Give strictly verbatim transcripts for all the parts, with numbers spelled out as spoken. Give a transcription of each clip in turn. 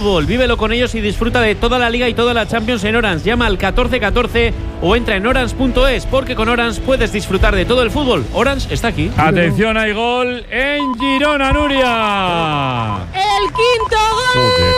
Vívelo con ellos y disfruta de toda la Liga y toda la Champions en Orange. Llama al catorce catorce o entra en orange punto es, porque con Orange puedes disfrutar de todo el fútbol. Orange está aquí. Atención, hay gol en Girona, Nuria. El quinto gol Joder.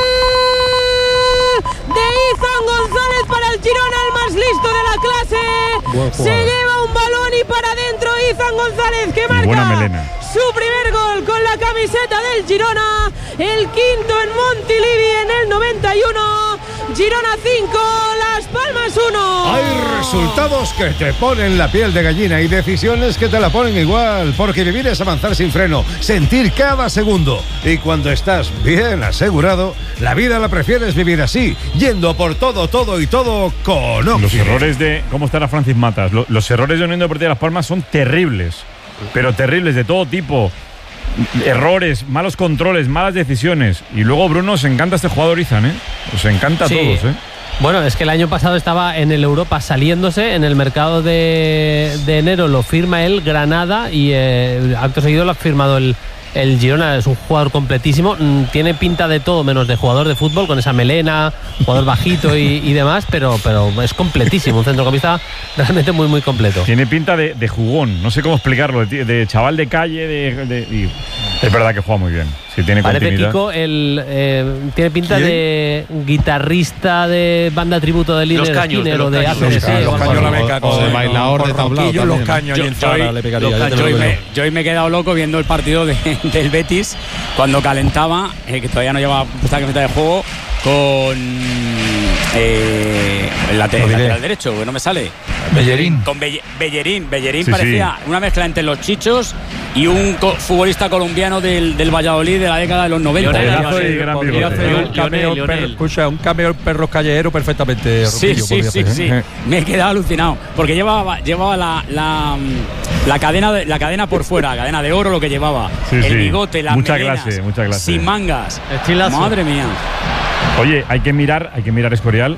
de Izan González para el Girona, el más listo de la clase. Se lleva un balón y para adentro Izan González, que marca su primer gol con la camiseta del Girona, el quinto en Montilivi en el noventa y uno. Girona cinco, Las Palmas uno. Hay resultados que te ponen la piel de gallina y decisiones que te la ponen igual, porque vivir es avanzar sin freno, sentir cada segundo. Y cuando estás bien asegurado, la vida la prefieres vivir así, yendo por todo, todo y todo con Oxy. Los errores de... ¿Cómo estará Francis Matas? Los, los errores de Unión Deportiva Las Palmas son terribles, pero terribles, de todo tipo. Errores, malos controles, malas decisiones. Y luego, Bruno, os encanta este jugador Izan, ¿eh? Os encanta sí. a todos, ¿eh? Bueno, es que el año pasado estaba en el Europa saliéndose, en el mercado de, de enero lo firma el Granada y eh, acto seguido lo ha firmado el, el Girona. Es un jugador completísimo, tiene pinta de todo menos de jugador de fútbol, con esa melena, jugador bajito y, y demás, pero, pero es completísimo, un centrocampista realmente muy muy completo. Tiene pinta de, de jugón, no sé cómo explicarlo, de, de chaval de calle, de, de, y es verdad que juega muy bien. Sí, tiene Parece continuidad. Kiko, el, eh, tiene pinta ¿Quién? de guitarrista de banda tributo de Liner Skinner o de A C D C. Los caños la meca o de bailador de tablao. Los caños Yo, y en Zara le pegaría. yo, ya te yo, lo digo me, yo. yo hoy me he quedado loco viendo el partido de, del Betis cuando calentaba, eh, que todavía no llevaba puesta camiseta de juego, con eh, el lateral, lateral derecho, que no me sale. Bellerín. Con Belle, Bellerín. Bellerín Sí, parecía sí. una mezcla entre los chichos y un co- futbolista colombiano del, del Valladolid de la década de los noventa. Pedazo de gran Podría bigote. hacer un Lionel, cameo, Lionel. per- escucha, un cameo en perros callejeros perfectamente. Sí, Ropillo, sí, podría sí, hacer, sí. ¿eh? Me he quedado alucinado. Porque llevaba, llevaba la, la, la, cadena de, la cadena por fuera, la cadena de oro, lo que llevaba. Sí, el sí. bigote, las Mucha melenas, clase, mucha clase. sin mangas. Estilazo. Madre mía. Oye, hay que mirar, hay que mirar Escorial,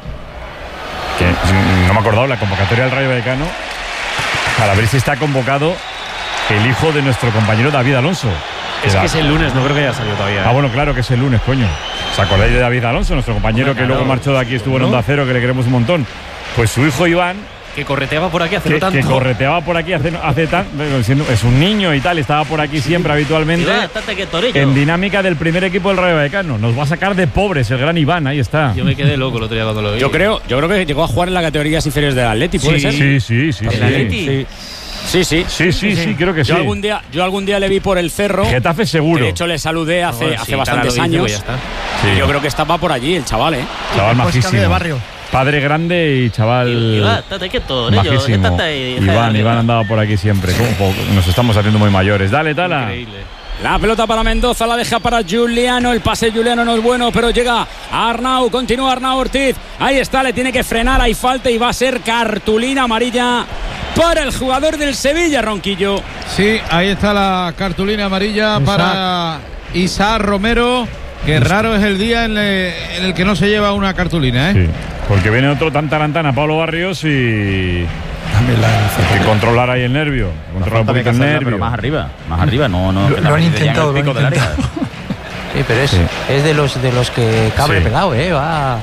que mm, no me he acordado, la convocatoria del Rayo Vallecano, para ver si está convocado el hijo de nuestro compañero David Alonso. Es Da- que es el lunes, no creo que haya salido todavía. Ah, bueno, claro que es el lunes, coño. ¿Os acordáis de David Alonso, nuestro compañero Hombre, que claro. luego marchó de aquí, estuvo en Onda Cero, que le queremos un montón? Pues su hijo Iván, Que correteaba por aquí hace que, no tanto. que correteaba por aquí hace, hace tan, bueno, siendo- es un niño y tal, estaba por aquí siempre habitualmente. Iván, estate que torillo. En dinámica del primer equipo del Rayo Vallecano. Nos va a sacar de pobres el gran Iván, ahí está. Yo me quedé loco el otro día cuando lo vi. Yo creo, yo creo que llegó a jugar en las categorías inferiores del Atleti, ¿puede ser? Sí, sí, sí. ¿El sí. Atleti? Sí. Sí, sí. Sí, sí, sí, creo que sí. Yo algún día, yo algún día le vi por el cerro. Getafe que seguro. de hecho le saludé hace, Bueno, hace sí, bastantes tal, lo dice, años. pues ya está. Sí. Y yo creo que estaba por allí el chaval, ¿eh? Chaval Pues majísimo. cambio de barrio. Padre grande y chaval Iván, estate que torillo. majísimo. Estate ahí, Iván, Iván andaba por aquí siempre. ¿Cómo? Nos estamos haciendo muy mayores. Dale, Tala. Increíble. La pelota para Mendoza, la deja para Juliano. El pase de Juliano no es bueno, pero llega a Arnau. Continúa Arnau Ortiz. Ahí está, le tiene que frenar. Hay falta y va a ser cartulina amarilla para el jugador del Sevilla, Ronquillo. Sí, ahí está la cartulina amarilla Isaac. para Isaac Romero. Qué raro es el día en el, en el que no se lleva una cartulina, ¿eh? Sí, porque viene otro tan tarantana, Pablo Barrios, y También la hay que controlar ahí el nervio. Controlar un poquito el nervio. Pero más arriba, más arriba, no, no. Lo- que la lo han mete ya en el intentado, lo han pico del área. intentado. Sí, pero es, Sí. es de los de los que cabre Sí. pelado, ¿eh? Va.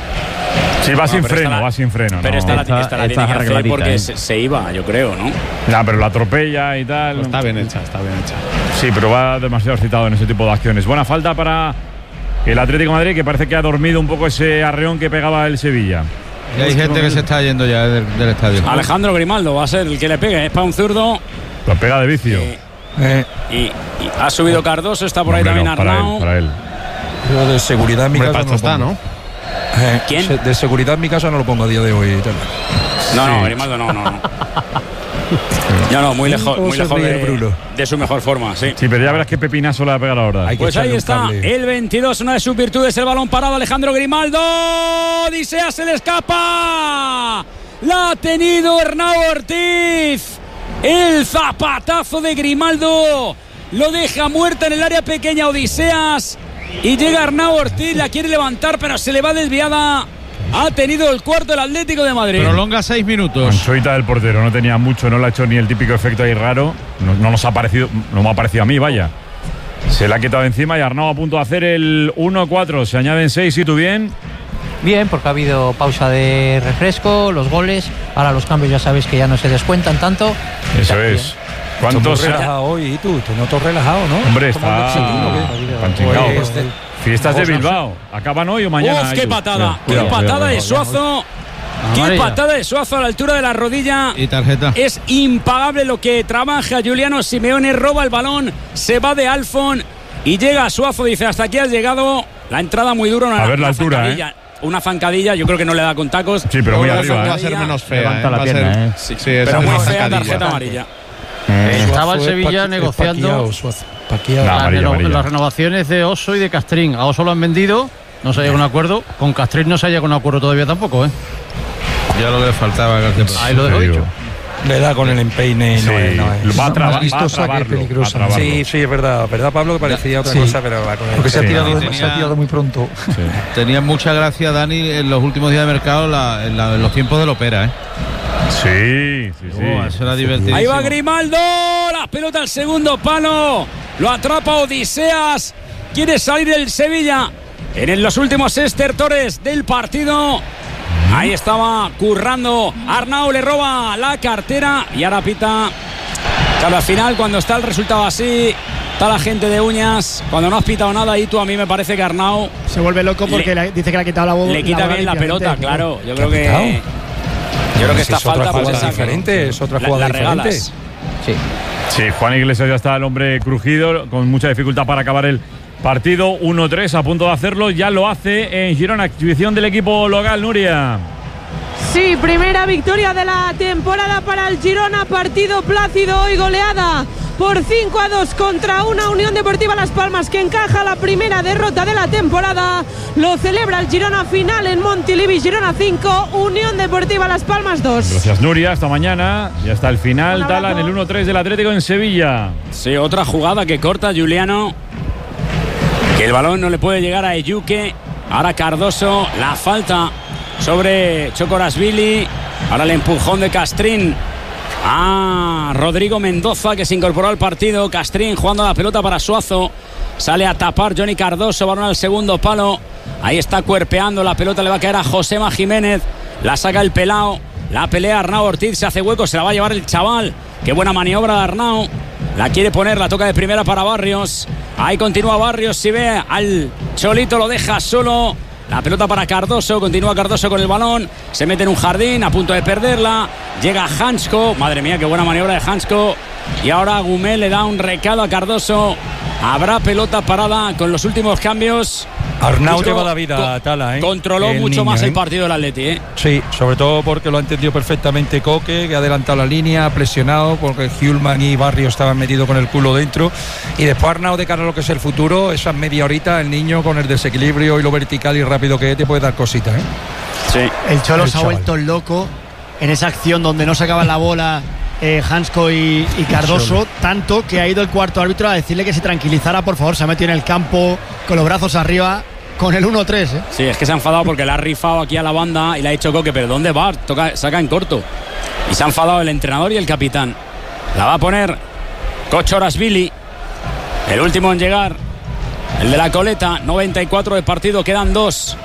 Sí, va sin pero freno, esta la- va sin freno. Pero no. esta la, Esta- esta la esta tiene que hacer arregladita, porque ¿eh? se, se iba, yo creo, ¿no? Nah, pero la atropella y tal. Está bien hecha, está bien hecha. Sí, pero va demasiado excitado en ese tipo de acciones. Buena falta para el Atlético de Madrid, que parece que ha dormido un poco ese arreón que pegaba el Sevilla. Y hay gente que se está yendo ya del, del estadio. Alejandro Grimaldo va a ser el que le pegue. Es para un zurdo. La pega de vicio. Eh, Eh, y, y ha subido Cardoso, está por ahí Hombre, también no, para Arnau. él, para él. yo de seguridad en mi Hombre, casa para no esto lo está, pongo. ¿no? Eh, ¿Quién? se- De seguridad en mi casa no lo pongo a día de hoy. No, no, Sí. Grimaldo no, no, no. No, no, muy lejos, ¿Cómo muy se lejos ríe de, el Bruno? de su mejor forma, sí. Sí, pero ya verás qué pepinazo le va a pegar ahora. Hay que Pues ahí echarle un está, cable. el veintidós, una de sus virtudes, el balón parado, Alejandro Grimaldo. Odisea se le escapa. La ha tenido Arnau Ortiz. El zapatazo de Grimaldo lo deja muerta en el área pequeña Odiseas. Y llega Arnau Ortiz, la quiere levantar, pero se le va desviada. Ha tenido el cuarto el Atlético de Madrid. Prolonga seis minutos. Conchoita del portero, no tenía mucho, no le ha hecho ni el típico efecto ahí raro. No, no nos ha parecido, no me ha parecido a mí, vaya. Se la ha quitado encima y Arnau a punto de hacer el uno cuatro. Se añaden seis, ¿y tú bien? Bien, porque ha habido pausa de refresco, los goles. Ahora los cambios ya sabéis que ya no se descuentan tanto. Eso es. ¿Cuántos se relajado hoy? ¿Y tú? Te noto relajado, ¿no? Hombre, está... Están chingados. Pues del- Fiestas de Bilbao. ¿Acaban hoy o mañana? ¡Uf, qué ellos? patada! Cuidado, ¡Qué cuidado, patada cuidado. de Suazo! ¡Qué Amarilla. patada de Suazo a la altura de la rodilla! Y tarjeta. Es impagable lo que trabaja Giuliano Simeone, roba el balón, se va de Alfon y llega a Suazo, dice, hasta aquí has llegado. La entrada muy dura, una, A ver la una altura, zancadilla, una zancadilla, yo creo que no le da con tacos. Sí, pero muy Ahora arriba, Va ¿eh? a ser menos fea. Levanta ¿eh? la Va a pierna, ser- ¿eh? Sí, sí, Pero esa muy es fea zancadilla. tarjeta amarilla. Estaba el Suazo es Sevilla paqui- negociando paqueado, Suazo, paqueado. No, las, amarilla, reno- amarilla. las renovaciones de Oso y de Castrín. A Oso lo han vendido, no se ha llegado a un acuerdo. Con Castrín no se ha llegado a un acuerdo todavía tampoco, ¿eh? Ya lo que le faltaba. García. Ahí lo dejo Te digo. dicho. Le da con el empeine. Sí, no es, no es. va a traba- Más vistosa va a que trabarlo, peligrosa. va a trabarlo. Sí, sí, es verdad. ¿Verdad, Pablo? Que parecía otra Sí. cosa, pero va con el Porque se ha Sí, tirado, tenía- se ha tirado muy pronto. Sí. Tenía mucha gracia, Dani, en los últimos días de mercado, la- en, la- en los tiempos de la ópera, ¿eh? Sí, sí, sí. Oh, eso era divertido. Ahí va Grimaldo, la pelota al segundo palo, lo atrapa Odiseas, quiere salir el Sevilla en los últimos estertores del partido. Ahí estaba currando, Arnau le roba la cartera y ahora pita. Claro, al final cuando está el resultado así, está la gente de uñas, cuando no has pitado nada y tú, a mí me parece que Arnau Se vuelve loco porque Le- le, dice que le ha quitado la bola. le quita bien la pelota, claro. Yo creo que quitado? yo creo que Si esta es otra falta pues jugada esa que- diferente, es otra la- jugada la regalas. diferente. Sí, Juan Iglesias ya está el hombre crujido, con mucha dificultad para acabar el partido. uno tres, a punto de hacerlo. Ya lo hace en Girona, exhibición del equipo local, Nuria. Sí, primera victoria de la temporada para el Girona, partido plácido y goleada por cinco a dos contra una Unión Deportiva Las Palmas que encaja la primera derrota de la temporada. Lo celebra el Girona, final en Montilivi. Girona cinco, Unión Deportiva Las Palmas dos. Gracias, Nuria. Hasta mañana. Ya está el final. Un abrazo. Tala en el uno tres del Atlético en Sevilla. Sí, otra jugada que corta Giuliano. Que el balón no le puede llegar a Eyuke. Ahora Cardoso, la falta sobre Chocorasvili. Ahora el empujón de Castrín a Rodrigo Mendoza, que se incorporó al partido. Castrín jugando la pelota para Suazo. Sale a tapar Johnny Cardoso, balón al segundo palo. Ahí está cuerpeando, la pelota le va a caer a Josema Jiménez. La saca el pelao. La pelea Arnau Ortiz, se hace hueco, se la va a llevar el chaval. Qué buena maniobra de Arnau. La quiere poner, la toca de primera para Barrios. Ahí continúa Barrios, si ve al Cholito lo deja solo. La pelota para Cardoso, continúa Cardoso con el balón. Se mete en un jardín, a punto de perderla. Llega Hansko, madre mía, qué buena maniobra de Hansko. Y ahora Gumel le da un recado a Cardoso. Habrá pelota parada con los últimos cambios. Arnau Justo lleva la vida co- a Tala, ¿eh? Controló El mucho niño, más ¿eh? el partido del Atleti, ¿eh? Sí, sobre todo porque lo ha entendido perfectamente Coque, que ha adelantado la línea, ha presionado, porque Hjulman y Barrio estaban metidos con el culo dentro. Y después Arnau, de cara a lo que es el futuro, esas media horita, el niño con el desequilibrio y lo vertical y rápido que es, te puede dar cositas, ¿eh? Sí. El Cholo El se ha chaval. vuelto loco en esa acción donde no sacaban la bola eh, Hansko y, y Cardoso, tanto que ha ido el cuarto árbitro a decirle que se tranquilizara, por favor. Se ha metido en el campo con los brazos arriba con el uno tres, ¿eh? Sí, es que se ha enfadado porque le ha rifado aquí a la banda y le ha dicho Coque, pero ¿dónde va? Toca, saca en corto. Y se ha enfadado el entrenador y el capitán. La va a poner Kochorasvili, el último en llegar, el de la coleta. Noventa y cuatro de partido, quedan dos.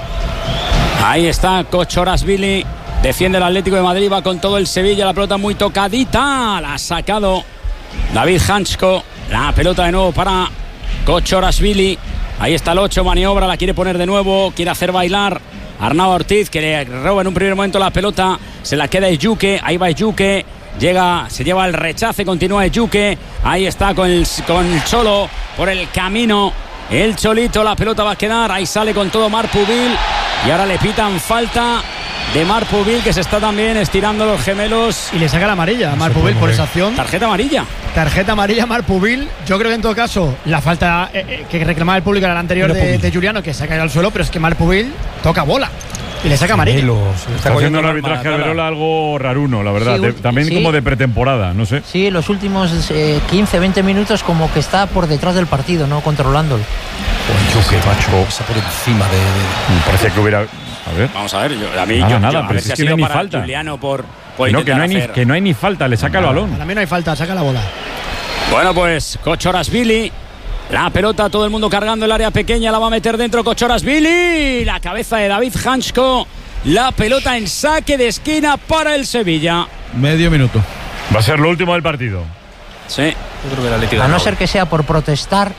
Ahí está Kochorasvili, defiende el Atlético de Madrid, va con todo el Sevilla, la pelota muy tocadita, la ha sacado David Hansko. La pelota de nuevo para Kochorasvili. Ahí está el ocho, maniobra, la quiere poner de nuevo, quiere hacer bailar Arnau Ortiz, que le roba en un primer momento la pelota, se la queda Eyuke, ahí va Eyuke, llega, se lleva el rechace, continúa Eyuke, ahí está con el, con el Cholo por el camino, el Cholito, la pelota va a quedar, ahí sale con todo Marpubil y ahora le pitan falta de Marpubil, que se está también estirando los gemelos. Y le saca la amarilla a Marpubil por esa acción. Tarjeta amarilla. Tarjeta amarilla Marpubil. Yo creo que en todo caso la falta eh, eh, que reclamaba el público era la anterior de, de Giuliano, que se ha caído al suelo, pero es que Marpubil toca bola y le saca amarilla. Está haciendo el arbitraje de Alberola algo raruno, la verdad. Sí, De- también sí. como de pretemporada, no sé. Sí, los últimos eh, quince, veinte minutos como que está por detrás del partido, ¿no? Controlándolo. Yuke, macho, está por encima de, de... Me parece que hubiera. A ver. Vamos a ver, yo, a mí Nada, yo, nada, yo, a pero ver si si es ha que no sido hay ni para falta. Giuliano por, por Que no, que intentar no, hay ni, hacer. que no hay ni falta, le saca el balón. Para mí no hay falta, saca la bola. Bueno, pues Kochorasvili La pelota, todo el mundo cargando el área pequeña, la va a meter dentro Kochorashvili. La cabeza de David Hansko. La pelota en saque de esquina para el Sevilla. Medio minuto. Va a ser lo último del partido. Sí. Yo creo que el Atlético a no ser que sea por protestar.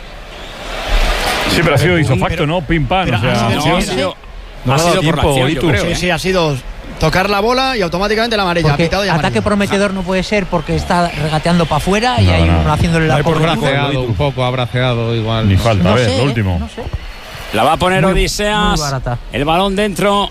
Sí, pero ha sido isofacto, ¿no? Pim pam. O sea, no, no, ha sido, no ha sido por la acción, yo creo, sí, ¿eh? sí, ha sido tocar la bola y automáticamente la amarilla. Porque Pitado y ataque amarilla. prometedor no puede ser porque está regateando para afuera y No, hay no. uno haciéndole la Hay por cobertura. braceado, un poco, ha braceado igual. Ni falta, No a ver, sé, lo eh, último. no sé. La va a poner Muy- Odiseas. muy barata. El balón dentro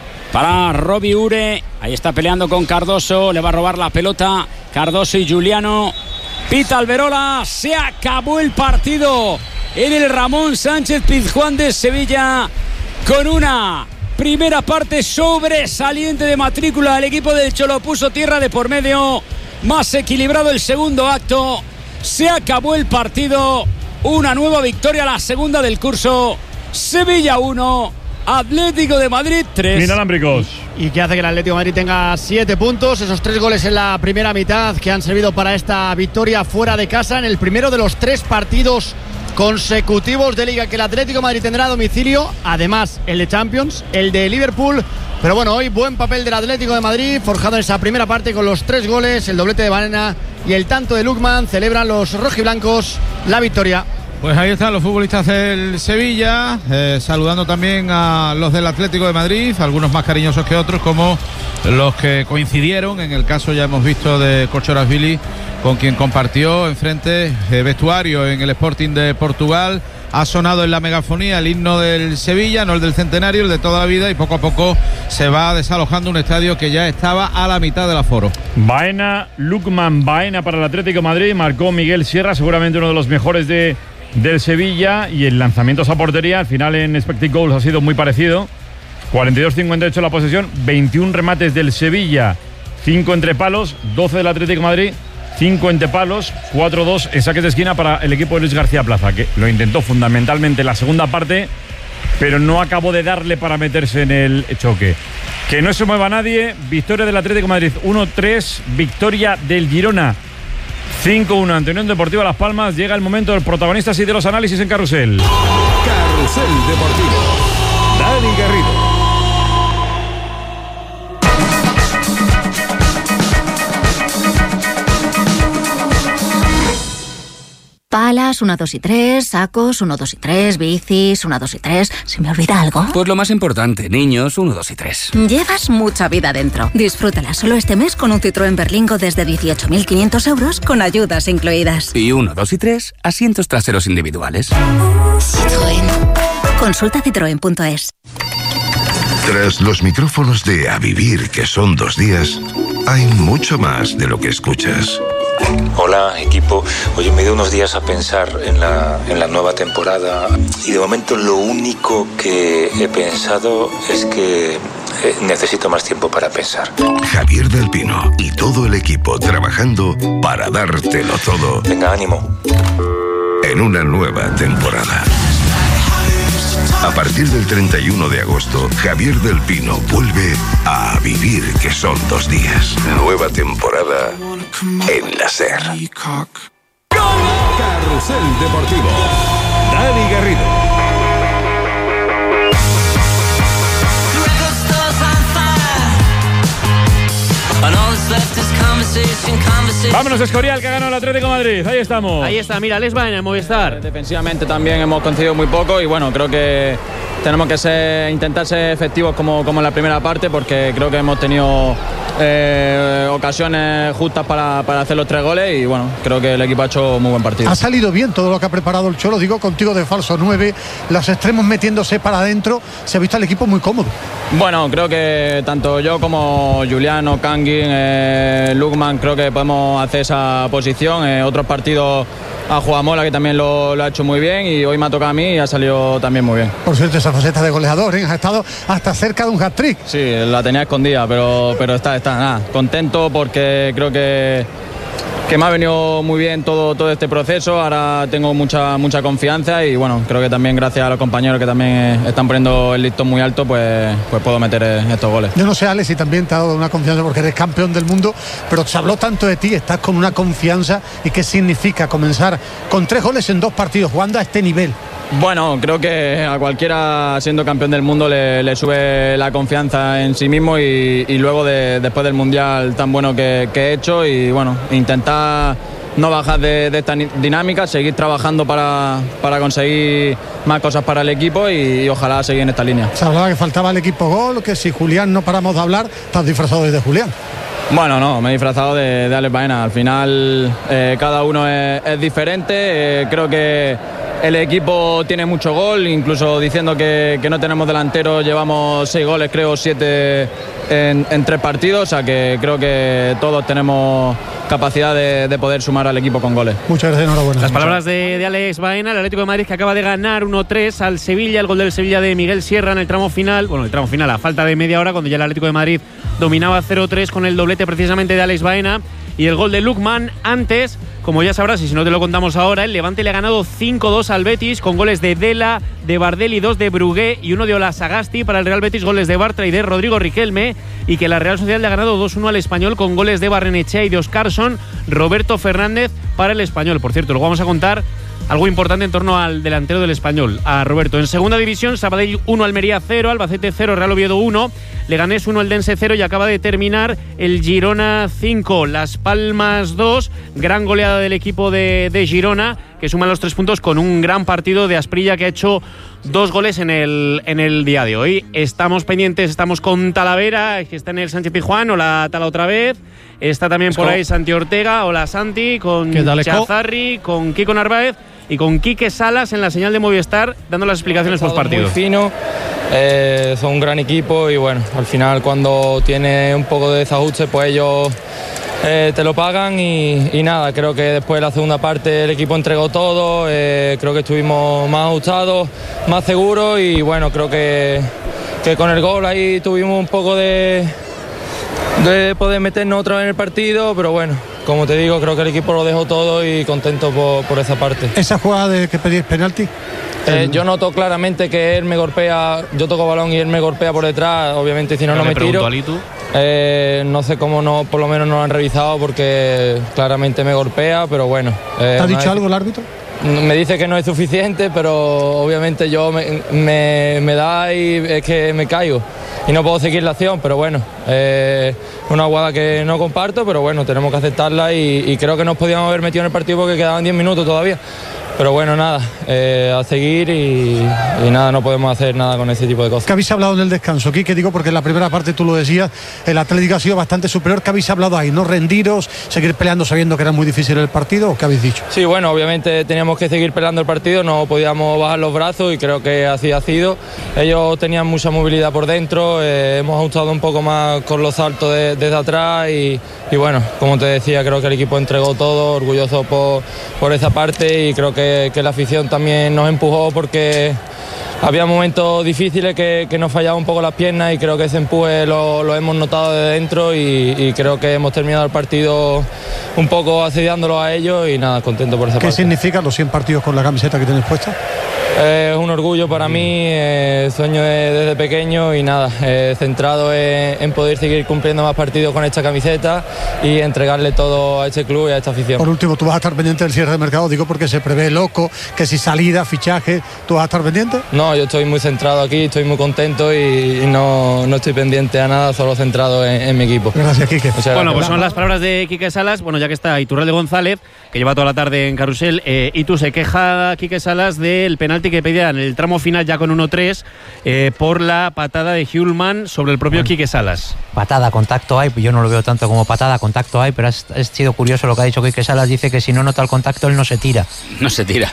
para Robbie Ure. Ahí está peleando con Cardoso. Le va a robar la pelota Cardoso y Juliano. Pita Alberola. Se acabó el partido en el Ramón Sánchez Pizjuán de Sevilla con una primera parte sobresaliente de matrícula. El equipo del Cholo puso tierra de por medio. Más equilibrado el segundo acto. Se acabó el partido. Una nueva victoria, la segunda del curso. Sevilla uno, Atlético de Madrid tres. Inalámbricos. Y que hace que el Atlético de Madrid tenga siete puntos. Esos tres goles en la primera mitad que han servido para esta victoria fuera de casa en el primero de los tres partidos consecutivos de Liga que el Atlético de Madrid tendrá a domicilio. Además, el de Champions, el de Liverpool. Pero bueno, hoy buen papel del Atlético de Madrid, forjado en esa primera parte con los tres goles, el doblete de Banana y el tanto de Lukman. Celebran los rojiblancos la victoria. Pues ahí están los futbolistas del Sevilla, eh, saludando también a los del Atlético de Madrid, algunos más cariñosos que otros, como los que coincidieron. En el caso ya hemos visto de Kochorashvili, con quien compartió enfrente eh, vestuario en el Sporting de Portugal. Ha sonado en la megafonía el himno del Sevilla, no el del centenario, el de toda la vida, y poco a poco se va desalojando un estadio que ya estaba a la mitad del aforo. Baena, Lukman Baena para el Atlético de Madrid. Marcó Miguel Sierra, seguramente uno de los mejores de, del Sevilla. Y el lanzamiento a portería, al final en Expected Goals ha sido muy parecido. cuarenta y dos cincuenta y ocho la posesión, veintiún remates del Sevilla, cinco entre palos, doce del Atlético de Madrid, cinco entre palos, cuatro dos en saques de esquina para el equipo de Luis García Plaza, que lo intentó fundamentalmente en la segunda parte, pero no acabó de darle para meterse en el choque. Que no se mueva nadie. Victoria del Atlético de Madrid uno tres, victoria del Girona cinco uno ante Unión Deportiva Las Palmas. Llega el momento del protagonistas y de los análisis en Carrusel. Carrusel Deportivo. Dani Garrido. Palas, uno, dos y tres, sacos, uno, dos y tres, bicis, uno, dos y tres. ¿Se me olvida algo? Pues lo más importante, niños, uno, dos y tres. Llevas mucha vida dentro. Disfrútala solo este mes con un Citroën Berlingo desde dieciocho mil quinientos euros con ayudas incluidas. Y uno, dos y tres, asientos traseros individuales. Citroën. Consulta citroen punto es. Tras los micrófonos de A Vivir, que son dos días, hay mucho más de lo que escuchas. Hola equipo, oye, me dio unos días a pensar en la, en la nueva temporada y de momento lo único que he pensado es que eh, necesito más tiempo para pensar. Javier del Pino y todo el equipo trabajando para dártelo todo. Venga, ánimo. En una nueva temporada. A partir del treinta y uno de agosto, Javier del Pino vuelve a Vivir, que son dos días. Nueva temporada en la SER. Carrusel Deportivo. Dani Garrido. Vámonos, Escorial, que ha ganado el Atlético de Madrid. Ahí estamos. Ahí está, mira, Les va en el Movistar. Defensivamente también hemos concedido muy poco y bueno, creo que tenemos que ser, intentar ser efectivos como, como en la primera parte, porque creo que hemos tenido eh, ocasiones justas para, para hacer los tres goles y bueno, creo que el equipo ha hecho muy buen partido. Ha salido bien todo lo que ha preparado el Cholo, digo contigo de falso nueve, los extremos metiéndose para adentro, se ha visto al equipo muy cómodo. Bueno, creo que tanto yo como Juliano, Kangin, eh, Lukman, creo que podemos hacer esa posición. Eh, otros partidos ha jugado Mola, que también lo, lo ha hecho muy bien, y hoy me ha tocado a mí y ha salido también muy bien. Por cierto, esa faceta de goleador, ¿eh? Ha estado hasta cerca de un hat-trick. Sí, la tenía escondida, pero, pero está, está nada, contento porque creo que que me ha venido muy bien todo, todo este proceso. Ahora tengo mucha, mucha confianza y bueno, creo que también gracias a los compañeros que también están poniendo el listón muy alto, pues, pues puedo meter estos goles. Yo no sé, Alex, si también te ha dado una confianza porque eres campeón del mundo, pero se habló tanto de ti, estás con una confianza. ¿Y qué significa comenzar con tres goles en dos partidos jugando a este nivel? Bueno, creo que a cualquiera siendo campeón del mundo le, le sube la confianza en sí mismo y, y luego de, después del Mundial tan bueno que, que he hecho y bueno, intentar no bajar de, de esta dinámica, seguir trabajando para, para conseguir más cosas para el equipo y, y ojalá seguir en esta línea. Se hablaba que faltaba el equipo gol, que si Julián no paramos de hablar, estás disfrazado desde Julián. Bueno, no, me he disfrazado de, de Alex Baena. Al final eh, cada uno es, es diferente, eh, creo que el equipo tiene mucho gol, incluso diciendo que, que no tenemos delantero, llevamos seis goles, creo, siete en, en tres partidos, o sea que creo que todos tenemos capacidad de, de poder sumar al equipo con goles. Muchas gracias, enhorabuena. Las palabras de, de Alex Baena, el Atlético de Madrid que acaba de ganar uno tres al Sevilla, el gol del Sevilla de Miguel Sierra en el tramo final, bueno, el tramo final a falta de media hora, cuando ya el Atlético de Madrid dominaba cero tres con el doblete precisamente de Alex Baena. Y el gol de Lookman antes, como ya sabrás, y si no te lo contamos ahora, el Levante le ha ganado cinco dos al Betis con goles de Dela, de Bardelli, dos de Brugué y uno de Olasagasti. Para el Real Betis, goles de Bartra y de Rodrigo Riquelme. Y que la Real Sociedad le ha ganado dos uno al Español con goles de Barrenechea y de Oscarson. Roberto Fernández para el Español. Por cierto, luego vamos a contar algo importante en torno al delantero del Español, a Roberto. En segunda división, Sabadell uno, Almería cero, Albacete cero, Real Oviedo uno, Leganés uno, Eldense cero y acaba de terminar el Girona cinco, Las Palmas dos, gran goleada del equipo de, de Girona, que suma los tres puntos con un gran partido de Asprilla que ha hecho dos goles en el, en el día de hoy. Estamos pendientes, estamos con Talavera, que está en el Sánchez Pizjuán, hola Tala otra vez. Está también por ahí Santi Ortega, hola Santi, con Chazarri, con Kiko Narváez y con Quique Salas en la señal de Movistar dando las explicaciones post partido. Muy fino, eh, son un gran equipo y bueno, al final cuando tiene un poco de desajuste pues ellos eh, te lo pagan y, y nada, creo que después de la segunda parte el equipo entregó todo, eh, creo que estuvimos más ajustados, más seguros y bueno, creo que, que con el gol ahí tuvimos un poco de, de poder meternos otra vez en el partido, pero bueno, como te digo, creo que el equipo lo dejó todo y contento por, por esa parte. ¿Esa jugada de que pedís penalti? Eh, yo noto claramente que él me golpea, yo toco balón y él me golpea por detrás, obviamente si no, no me tiro. Eh, no sé cómo no, por lo menos no lo han revisado porque claramente me golpea, pero bueno. Eh, ¿Te ha dicho algo el árbitro? Me dice que no es suficiente, pero obviamente yo me, me, me da y es que me caigo y no puedo seguir la acción, pero bueno, eh, una jugada que no comparto, pero bueno, tenemos que aceptarla y, y creo que nos podíamos haber metido en el partido porque quedaban diez minutos todavía. Pero bueno, nada, eh, a seguir y, y nada, no podemos hacer nada con ese tipo de cosas. ¿Qué habéis hablado en el descanso? ¿Qué digo? Porque en la primera parte tú lo decías, el Atlético ha sido bastante superior. ¿Qué habéis hablado ahí? ¿No rendiros? ¿Seguir peleando sabiendo que era muy difícil el partido? ¿O qué habéis dicho? Sí, bueno, obviamente teníamos que seguir peleando el partido, no podíamos bajar los brazos y creo que así ha sido. Ellos tenían mucha movilidad por dentro, eh, hemos ajustado un poco más con los saltos de, desde atrás y, y bueno, como te decía, creo que el equipo entregó todo, orgulloso por, por esa parte y creo que que la afición también nos empujó porque había momentos difíciles que, que nos fallaban un poco las piernas y creo que ese empuje lo, lo hemos notado de dentro y, y creo que hemos terminado el partido un poco asediándolo a ellos y nada, contento por esa parte. ¿Qué significan los cien partidos con la camiseta que tienes puesta? Es eh, un orgullo para mí, eh, sueño de, desde pequeño y nada, eh, centrado en, en poder seguir cumpliendo más partidos con esta camiseta y entregarle todo a este club y a esta afición. Por último, ¿tú vas a estar pendiente del cierre de mercado? Digo porque se prevé loco, que si salida, fichaje, ¿tú vas a estar pendiente? No, yo estoy muy centrado aquí, estoy muy contento y, y no, no estoy pendiente a nada, solo centrado en, en mi equipo. Gracias, Quique. Muchas bueno, gracias. Pues son las palabras de Quique Salas, bueno, ya que está Iturralde González, que lleva toda la tarde en Carrusel, eh, y tú se queja Quique Salas del penalti que pedía en el tramo final ya con uno tres eh, por la patada de Hjulman sobre el propio bueno, Quique Salas. Patada, contacto hay, yo no lo veo tanto como patada, contacto hay, pero ha sido curioso lo que ha dicho Quique Salas, dice que si no nota el contacto él no se tira. No se tira.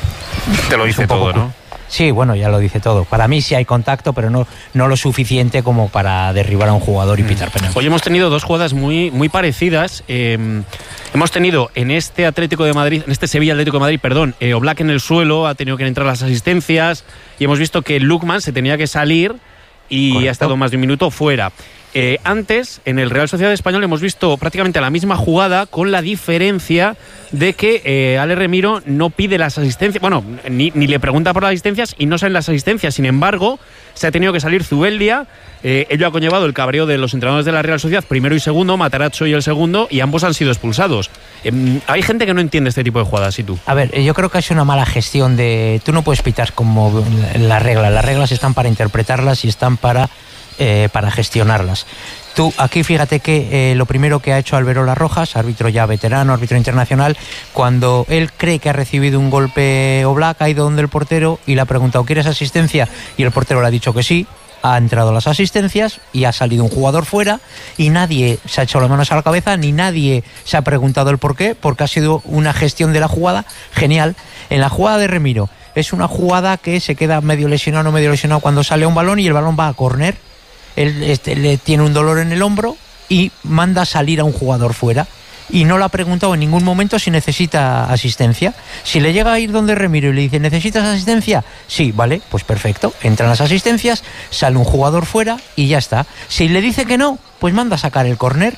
Te lo dice todo, ¿no? Sí, bueno, ya lo dice todo. Para mí sí hay contacto, pero no, no lo suficiente como para derribar a un jugador y pitar penalti. Hoy hemos tenido dos jugadas muy, muy parecidas. Eh, hemos tenido en este Atlético de Madrid, en este Sevilla Atlético de Madrid, perdón, eh, Oblak en el suelo, ha tenido que entrar las asistencias y hemos visto que Lookman se tenía que salir y Correcto. Ha estado más de un minuto fuera. Eh, antes, en el Real Sociedad Español hemos visto prácticamente la misma jugada, con la diferencia de que eh, Ale Remiro no pide las asistencias, bueno, ni, ni le pregunta por las asistencias y no salen las asistencias. Sin embargo, se ha tenido que salir Zubeldia, eh, ello ha conllevado el cabreo de los entrenadores de la Real Sociedad, primero y segundo, Matarazzo y el segundo, y ambos han sido expulsados. Eh, hay gente que no entiende este tipo de jugadas, ¿y tú? A ver, yo creo que es una mala gestión de... Tú no puedes pitar como la regla, las reglas están para interpretarlas y están para... Eh, para gestionarlas. Tú, aquí fíjate que eh, lo primero que ha hecho Alberola Rojas, árbitro ya veterano, árbitro internacional, cuando él cree que ha recibido un golpe Oblak, ha ido donde el portero y le ha preguntado, ¿quieres asistencia? Y el portero le ha dicho que sí, ha entrado las asistencias y ha salido un jugador fuera y nadie se ha echado las manos a la cabeza, ni nadie se ha preguntado el por qué, porque ha sido una gestión de la jugada genial. En la jugada de Remiro es una jugada que se queda medio lesionado, no medio lesionado cuando sale un balón y el balón va a córner. Él este, le tiene un dolor en el hombro y manda salir a un jugador fuera y no le ha preguntado en ningún momento si necesita asistencia. Si le llega a ir donde Remiro y le dice, ¿necesitas asistencia? Sí, vale, pues perfecto, entran las asistencias, sale un jugador fuera y ya está. Si le dice que no, pues manda a sacar el córner.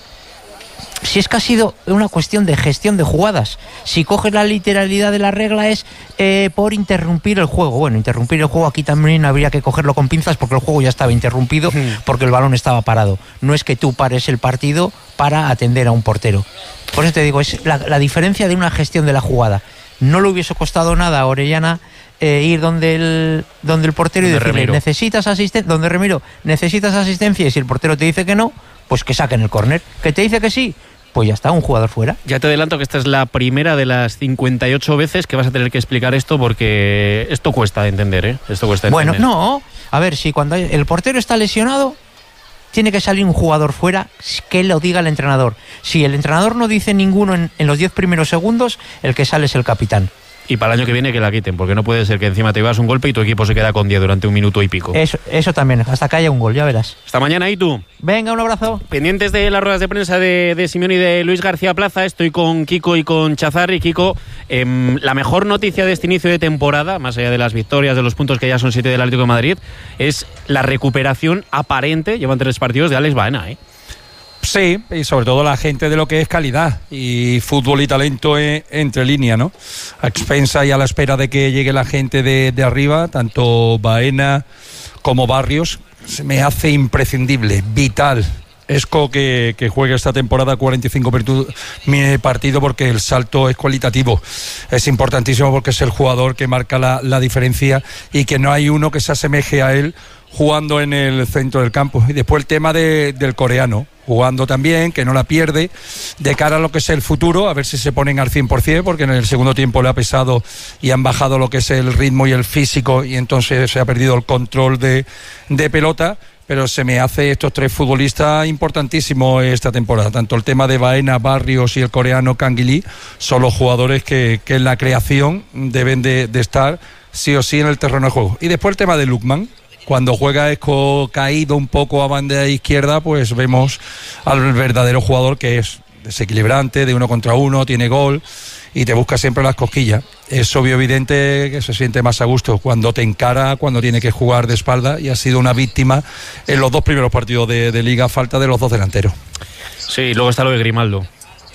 Si es que ha sido una cuestión de gestión de jugadas. Si coges la literalidad de la regla es eh, por interrumpir el juego. Bueno, interrumpir el juego aquí también habría que cogerlo con pinzas porque el juego ya estaba interrumpido porque el balón estaba parado. No es que tú pares el partido para atender a un portero. Por eso te digo, es la, la diferencia de una gestión de la jugada. No le hubiese costado nada a Orellana eh, ir donde el, donde el portero donde y decirle, Remiro. necesitas asistencia, donde Remiro, necesitas asistencia, y si el portero te dice que no, pues que saquen el córner. Que te dice que sí, pues ya está, un jugador fuera. Ya te adelanto que esta es la primera de las cincuenta y ocho veces que vas a tener que explicar esto, porque esto cuesta de entender, ¿eh? Esto cuesta de bueno, entender. no, a ver, si cuando el portero está lesionado, tiene que salir un jugador fuera, que lo diga el entrenador. Si el entrenador no dice ninguno en, en los diez primeros segundos, el que sale es el capitán. Y para el año que viene que la quiten, porque no puede ser que encima te llevas un golpe y tu equipo se queda con diez durante un minuto y pico. Eso, eso también, hasta que haya un gol, ya verás. Hasta mañana, ¿y tú? Venga, un abrazo. Pendientes de las ruedas de prensa de, de Simeone y de Luis García Plaza, estoy con Kiko y con Chazarri. Kiko, eh, la mejor noticia de este inicio de temporada, más allá de las victorias, de los puntos que ya son siete del Atlético de Madrid, es la recuperación aparente, llevan tres partidos, de Alex Baena, ¿eh? Sí, y sobre todo la gente de lo que es calidad y fútbol y talento en, entre línea, ¿no? A expensa y a la espera de que llegue la gente de, de arriba, tanto Baena como Barrios, se me hace imprescindible, vital. Esco que, que juegue esta temporada cuarenta y cinco partidos porque el salto es cualitativo. Es importantísimo porque es el jugador que marca la, la diferencia y que no hay uno que se asemeje a él jugando en el centro del campo. Y después el tema de, del coreano, jugando también, que no la pierde, de cara a lo que es el futuro, a ver si se ponen al cien por ciento, porque en el segundo tiempo le ha pesado y han bajado lo que es el ritmo y el físico, y entonces se ha perdido el control de, de pelota. Pero se me hace estos tres futbolistas importantísimos esta temporada. Tanto el tema de Baena, Barrios y el coreano Kang Lee son los jugadores que, que en la creación deben de, de estar sí o sí en el terreno de juego. Y después el tema de Lookman. Cuando juega Esco caído un poco a banda izquierda, pues vemos al verdadero jugador, que es desequilibrante, de uno contra uno, tiene gol y te busca siempre las cosquillas. Es obvio, evidente que se siente más a gusto cuando te encara, cuando tiene que jugar de espalda, y ha sido una víctima en los dos primeros partidos de, de Liga, falta de los dos delanteros. Sí, luego está lo de Grimaldo.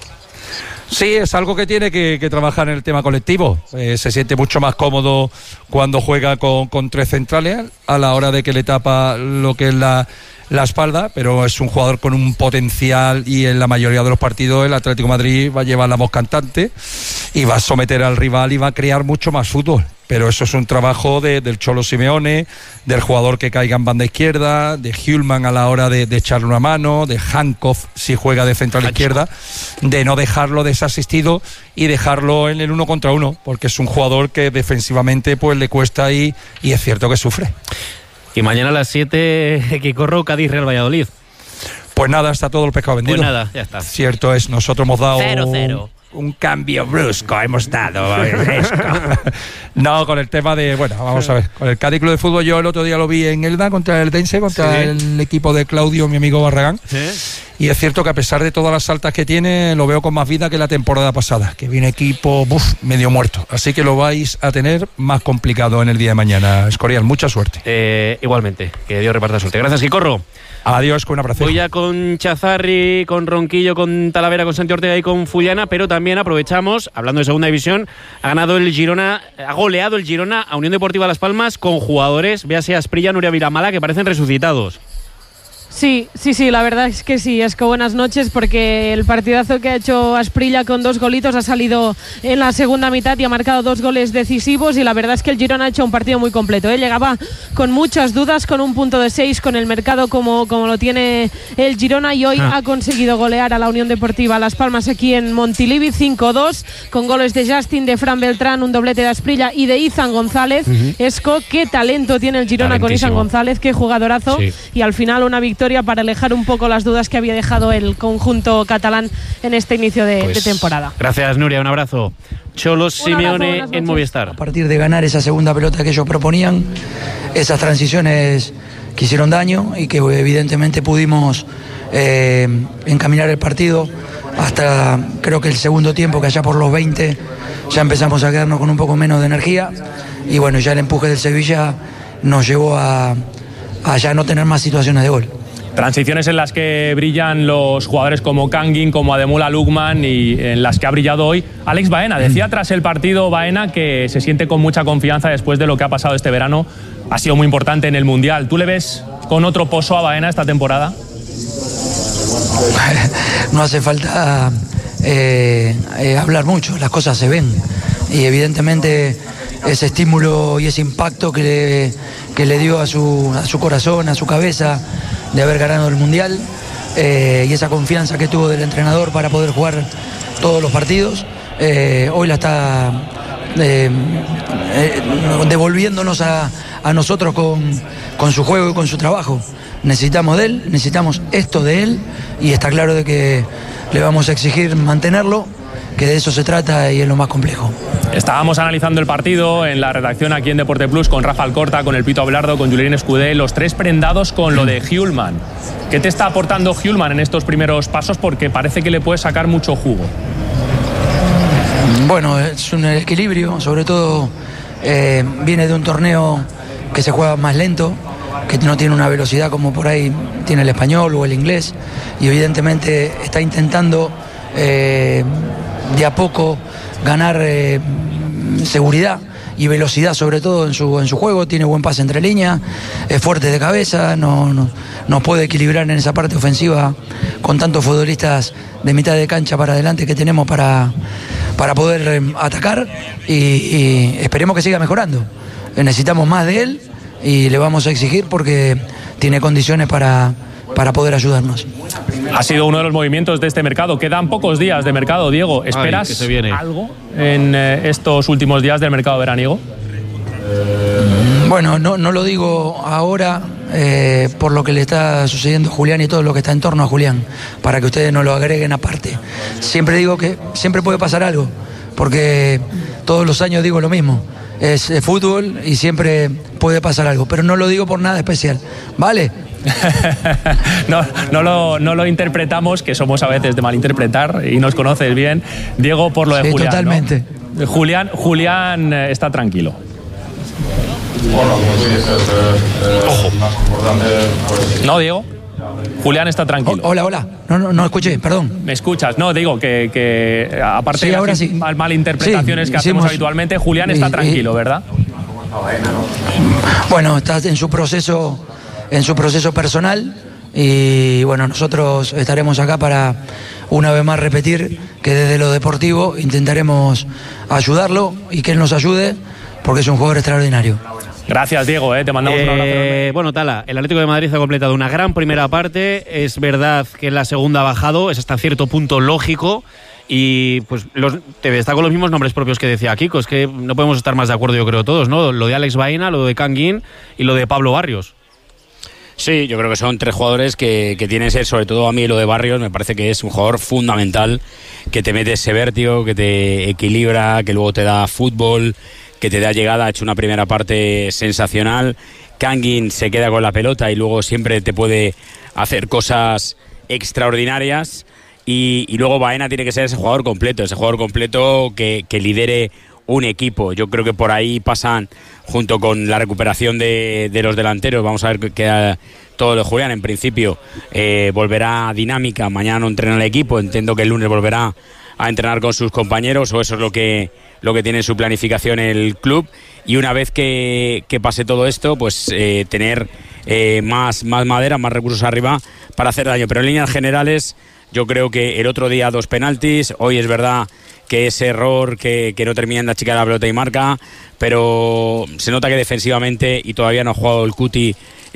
Sí, es algo que tiene que, que trabajar en el tema colectivo. Eh, se siente mucho más cómodo cuando juega con, con tres centrales a la hora de que le tapa lo que es la, la espalda, pero es un jugador con un potencial, y en la mayoría de los partidos el Atlético de Madrid va a llevar la voz cantante y va a someter al rival y va a crear mucho más fútbol. Pero eso es un trabajo de, del Cholo Simeone, del jugador que caiga en banda izquierda, de Hjulman a la hora de, de echarle una mano, de Hankoff si juega de central izquierda, de no dejarlo desasistido y dejarlo en el uno contra uno, porque es un jugador que defensivamente pues le cuesta y, y es cierto que sufre. Y mañana a las siete, que corro Cádiz Real Valladolid. Pues nada, está todo el pescado vendido. Pues nada, ya está. Cierto es, nosotros hemos dado Cero, cero. un cambio brusco, hemos dado. No, con el tema de, bueno, vamos a ver, con el Cádiz Club de Fútbol, yo el otro día lo vi en Elda contra el Dense, contra sí. el equipo de Claudio, mi amigo Barragán. Sí. y es cierto que a pesar de todas las saltas que tiene, lo veo con más vida que la temporada pasada, que viene equipo buf, medio muerto, así que lo vais a tener más complicado en el día de mañana, Escorial, mucha suerte. Eh, igualmente, que Dios reparta suerte. Gracias, Quicorro. Adiós, con un abrazo. Voy ya con Chazarri, con Ronquillo, con Talavera, con Santi Ortega y con Fullana, pero también aprovechamos, hablando de segunda división, ha ganado el Girona, ha goleado el Girona a Unión Deportiva Las Palmas con jugadores, véase Asprilla, Nuria Viramala, que parecen resucitados. Sí, sí, sí, la verdad es que sí, es que buenas noches, porque el partidazo que ha hecho Asprilla con dos golitos ha salido en la segunda mitad y ha marcado dos goles decisivos, y la verdad es que el Girona ha hecho un partido muy completo, ¿eh? Llegaba con muchas dudas, con un punto de seis, con el mercado como, como lo tiene el Girona, y hoy ah. ha conseguido golear a la Unión Deportiva Las Palmas aquí en Montilivi cinco dos, con goles de Justin, de Fran Beltrán, un doblete de Asprilla y de Izan González. Uh-huh. Esco, qué talento tiene el Girona con Izan González, qué jugadorazo, sí. Y al final una victoria para alejar un poco las dudas que había dejado el conjunto catalán en este inicio de, pues, de temporada. Gracias, Nuria, un abrazo. Cholo Simeone en Movistar. A partir de ganar esa segunda pelota que ellos proponían, esas transiciones que hicieron daño y que evidentemente pudimos eh, encaminar el partido hasta creo que el segundo tiempo, que allá por los veinte ya empezamos a quedarnos con un poco menos de energía, y bueno, ya el empuje del Sevilla nos llevó a, a ya no tener más situaciones de gol. Transiciones en las que brillan los jugadores como Kangin, como Ademola Lookman, y en las que ha brillado hoy Alex Baena. Decía tras el partido Baena que se siente con mucha confianza después de lo que ha pasado este verano. Ha sido muy importante en el Mundial. ¿Tú le ves con otro pozo a Baena esta temporada? No hace falta eh, eh, hablar mucho, las cosas se ven. Y evidentemente ese estímulo y ese impacto que le, que le dio a su, a su corazón, a su cabeza, de haber ganado el Mundial, eh, y esa confianza que tuvo del entrenador para poder jugar todos los partidos, eh, hoy la está eh, eh, devolviéndonos a, a nosotros con, con su juego y con su trabajo. Necesitamos de él, necesitamos esto de él, y está claro de que le vamos a exigir mantenerlo, que de eso se trata y es lo más complejo. Estábamos analizando el partido en la redacción aquí en Deporte Plus con Rafa Alcorta, con el Pito Abelardo, con Julien Escudé, los tres prendados con lo de Hjulmand. ¿Qué te está aportando Hjulmand en estos primeros pasos? Porque parece que le puede sacar mucho jugo. Bueno, es un equilibrio, sobre todo eh, viene de un torneo que se juega más lento, que no tiene una velocidad como por ahí tiene el español o el inglés, y evidentemente está intentando eh, de a poco ganar eh, seguridad y velocidad, sobre todo en su, en su juego. Tiene buen pase entre líneas, es fuerte de cabeza, no, no, nos puede equilibrar en esa parte ofensiva con tantos futbolistas de mitad de cancha para adelante que tenemos para, para poder eh, atacar, y, y esperemos que siga mejorando. Necesitamos más de él y le vamos a exigir porque tiene condiciones para, para poder ayudarnos. Ha sido uno de los movimientos de este mercado. Quedan pocos días de mercado, Diego. ¿Esperas Ay, que se viene. algo en eh, estos últimos días del mercado veraniego? Bueno, no, no lo digo ahora eh, por lo que le está sucediendo a Julián y todo lo que está en torno a Julián, para que ustedes no lo agreguen aparte. Siempre digo que siempre puede pasar algo, porque todos los años digo lo mismo. Es, es fútbol y siempre puede pasar algo, pero no lo digo por nada especial, ¿vale? no, no, lo, no lo interpretamos, que somos a veces de malinterpretar y nos conoces bien, Diego, por lo de sí, Julián. Totalmente. ¿no? Julián, Julián está tranquilo. Ojo. No, Diego. Julián está tranquilo. Hola, hola. No, no, no escuché, perdón. ¿Me escuchas? No, digo que, que aparte sí, de ahora las sí. malinterpretaciones sí, que hicimos, hacemos habitualmente, Julián está y, tranquilo, y, ¿verdad? Bueno, está en su proceso, en su proceso personal, y bueno, nosotros estaremos acá para una vez más repetir que desde lo deportivo intentaremos ayudarlo y que él nos ayude, porque es un jugador extraordinario. Gracias, Diego, ¿eh? Te mandamos eh, un abrazo. Bueno, Tala, el Atlético de Madrid ha completado una gran primera parte. Es verdad que en la segunda ha bajado, es hasta cierto punto lógico. Y pues los, te está con los mismos nombres propios que decía Kiko. Es que no podemos estar más de acuerdo, yo creo, todos, ¿no? Lo de Alex Baena, lo de Kangin y lo de Pablo Barrios. Sí, yo creo que son tres jugadores que, que tienen que ser, sobre todo a mí lo de Barrios, me parece que es un jugador fundamental, que te mete ese vértigo, que te equilibra, que luego te da fútbol, que te da llegada. Ha hecho una primera parte sensacional. Kangin se queda con la pelota y luego siempre te puede hacer cosas extraordinarias. Y, y luego Baena tiene que ser ese jugador completo, ese jugador completo que, que lidere un equipo. Yo creo que por ahí pasan, junto con la recuperación de, de los delanteros. Vamos a ver qué queda todo de Julián. En principio eh, volverá dinámica, mañana no entrena el equipo, entiendo que el lunes volverá a entrenar con sus compañeros, o eso es lo que, lo que tiene en su planificación el club. Y una vez que, que pase todo esto, pues eh, tener eh, más, más madera, más recursos arriba para hacer daño. Pero en líneas generales, yo creo que el otro día dos penaltis, hoy es verdad que ese error que, que no termina en la chica de la pelota y marca, pero se nota que defensivamente, y todavía no ha jugado el Cuti,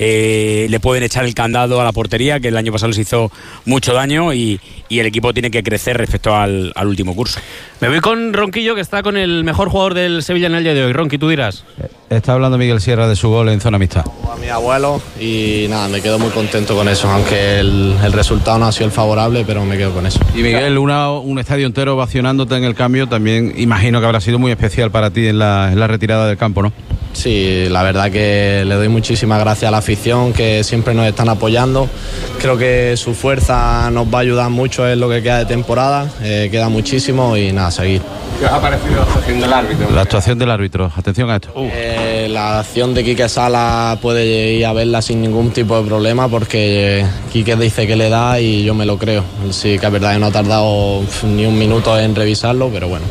eh, le pueden echar el candado a la portería, que el año pasado les hizo mucho daño, y, y el equipo tiene que crecer respecto al, al último curso. Me voy con Ronquillo, que está con el mejor jugador del Sevilla en el día de hoy. Ronqui, tú dirás. Está hablando Miguel Sierra de su gol en zona mixta. A mi abuelo, y nada, me quedo muy contento con eso, aunque el, el resultado no ha sido el favorable, pero me quedo con eso. Y Miguel, una, un estadio entero ovacionándote en el cambio, también imagino que habrá sido muy especial para ti en la, en la retirada del campo, ¿no? Sí, la verdad que le doy muchísimas gracias a la afición, que siempre nos están apoyando. Creo que su fuerza nos va a ayudar mucho en lo que queda de temporada, eh, queda muchísimo y nada, seguir. ¿Qué os ha parecido la actuación del árbitro? La actuación del árbitro, atención a esto. Eh, la acción de Quique Sala puede ir a verla sin ningún tipo de problema, porque Quique dice que le da y yo me lo creo. Sí que es verdad que no ha tardado ni un minuto en revisarlo, pero bueno.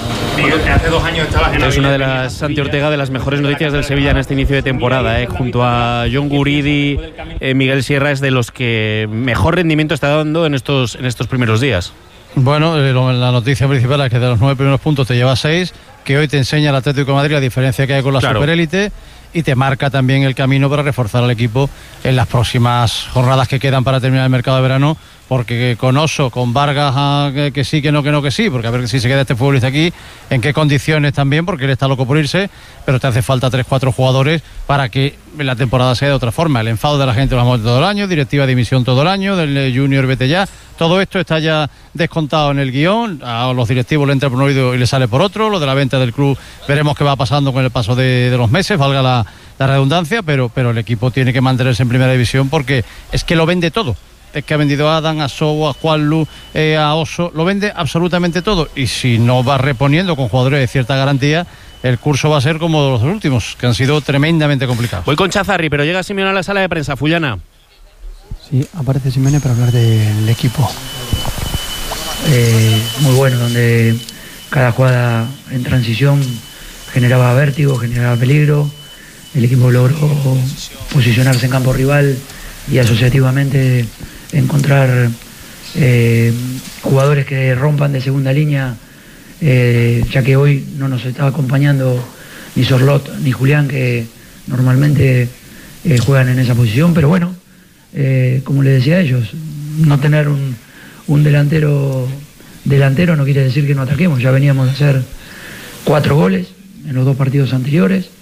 Hace dos años estabas en Es una de las, Santi Ortega, de las mejores noticias del Sevilla en este inicio de temporada, ¿eh? Junto a John Guridi, eh, Miguel Sierra es de los que mejor rendimiento está dando en estos, en estos primeros días. Bueno, eh, lo, la noticia principal es que de los nueve primeros puntos te lleva seis, que hoy te enseña el Atlético de Madrid la diferencia que hay con la claro. superélite, y te marca también el camino para reforzar al equipo en las próximas jornadas que quedan para terminar el mercado de verano, porque con Oso, con Vargas, ah, que, que sí, que no, que no, que sí, porque a ver si se queda este futbolista aquí, en qué condiciones también, porque él está loco por irse, pero te hace falta tres, cuatro jugadores para que la temporada sea de otra forma. El enfado de la gente lo vamos todo el año, directiva de dimisión todo el año, del Junior vete ya, todo esto está ya descontado en el guión, a los directivos le entra por un oído y le sale por otro, lo de la venta del club veremos qué va pasando con el paso de, de los meses, valga la, la redundancia, pero, pero el equipo tiene que mantenerse en primera división, porque es que lo vende todo. Es que ha vendido a Adam, a Sobo, a Juanlu, eh, a Oso, lo vende absolutamente todo, y si no va reponiendo con jugadores de cierta garantía, el curso va a ser como los últimos, que han sido tremendamente complicados. Voy con Chazarri, pero llega Simeone a la sala de prensa. Fullana. Sí, aparece Simeone para hablar del equipo. Eh, muy bueno, donde cada jugada en transición generaba vértigo, generaba peligro, el equipo logró posicionarse en campo rival y asociativamente encontrar eh, jugadores que rompan de segunda línea, eh, ya que hoy no nos estaba acompañando ni Sorlot ni Julián, que normalmente eh, juegan en esa posición, pero bueno, eh, como les decía a ellos, no tener un, un delantero delantero no quiere decir que no ataquemos. Ya veníamos a hacer cuatro goles en los dos partidos anteriores